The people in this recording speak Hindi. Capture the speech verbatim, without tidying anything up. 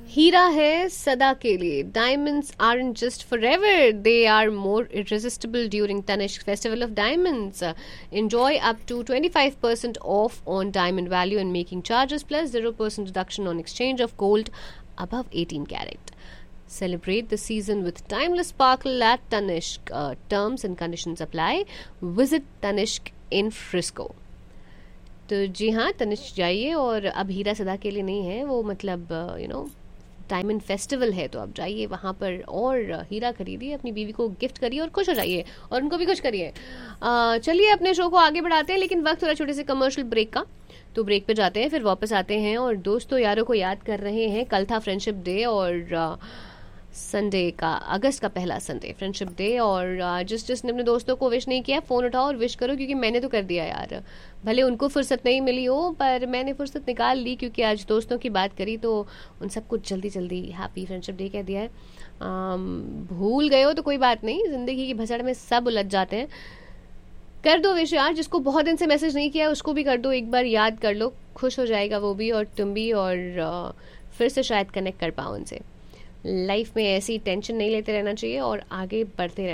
हीरा है सदा के लिए. Diamonds aren't just forever, they are more irresistible during Tanishq Festival of Diamonds. Uh, enjoy up to twenty-five percent off on diamond value and making charges plus zero percent deduction on exchange of gold above eighteen carat. Celebrate the season with timeless sparkle at Tanishq. Uh, terms and conditions apply. Visit Tanishq in Frisco. तो जी हाँ, तनिष्क जाइए. और अब हीरा सदा के लिए नहीं है, वो मतलब यू नो डायमंड फेस्टिवल है, तो आप जाइए वहाँ पर और हीरा खरीदिए, अपनी बीवी को गिफ्ट करिए और खुश हो जाइए और उनको भी खुश करिए. चलिए अपने शो को आगे बढ़ाते हैं, लेकिन वक्त थोड़ा छोटे से कमर्शियल ब्रेक का, तो ब्रेक पे जाते हैं, फिर वापस आते हैं और दोस्तों यारों को याद कर रहे हैं. कल था फ्रेंडशिप डे और संडे का, अगस्त का पहला संडे फ्रेंडशिप डे. और जिस जिसने अपने दोस्तों को विश नहीं किया, फ़ोन उठाओ और विश करो, क्योंकि मैंने तो कर दिया यार. भले उनको फुर्सत नहीं मिली हो, पर मैंने फुर्सत निकाल ली, क्योंकि आज दोस्तों की बात करी तो उन सबको जल्दी जल्दी हैप्पी फ्रेंडशिप डे कह दिया है. आम, भूल गए हो तो कोई बात नहीं, ज़िंदगी की भसड़ में सब उलझ जाते हैं. कर दो विश यार, जिसको बहुत दिन से मैसेज नहीं किया उसको भी कर दो, एक बार याद कर लो, खुश हो जाएगा वो भी और तुम भी, और फिर से शायद कनेक्ट कर पाओ उनसे. लाइफ में ऐसी टेंशन नहीं लेते रहना चाहिए और आगे बढ़ते रहना